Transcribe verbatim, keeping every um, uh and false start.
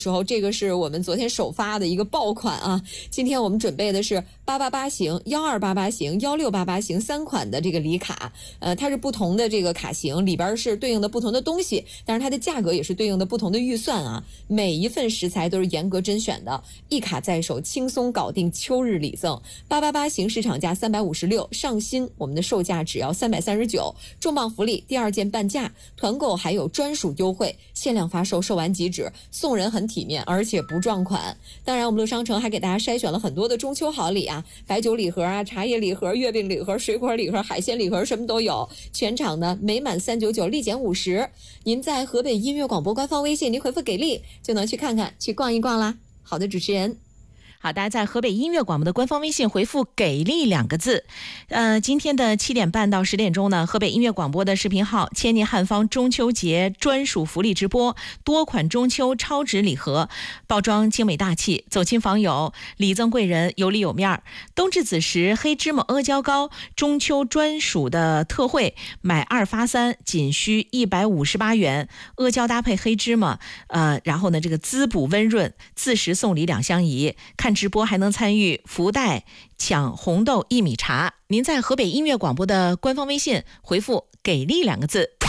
时候，这个是我们昨天首发的一个爆款啊。今天我们准备的是八八八型、幺二八八型、幺六八八型三款的这个礼卡，呃，它是不同的这个卡型，里边是对应的不同的东西，但是它的价格也是对应的不同的预算啊。每一份食材都是严格甄选的，一卡在手，轻松搞定秋日礼赠。八八八型市场价三百五十六，上新我们的售价只要三百三十九，重磅福利，第二件半价，团购还有专属优惠，限量发售，售完即止，送人很体面，而且不撞款。当然我们乐商城还给大家筛选了很多的中秋好礼啊，白酒礼盒啊，茶叶礼盒，月饼礼盒，水果礼盒，海鲜礼盒，什么都有。全场呢每满三百九十九立减五十。您在河北音乐广播官方微信您回复给力就能去看看，去逛一逛啦。好的，主持人。 好，大家在河北音乐广播的官方微信回复给力两个字。呃，今天的七点半到十点钟呢，河北音乐广播的视频号千年汉方中秋节专属福利直播，多款中秋超值礼盒，包装精美大气，走亲访友，礼赠贵人，有礼有面。冬至子时黑芝麻阿胶糕中秋专属的特惠，买二发三，仅需一百五十八元，阿胶搭配黑芝麻，呃，然后呢这个滋补温润，自食送礼两相宜。看直播还能参与福袋抢红豆薏米茶。您在河北音乐广播的官方微信回复给力两个字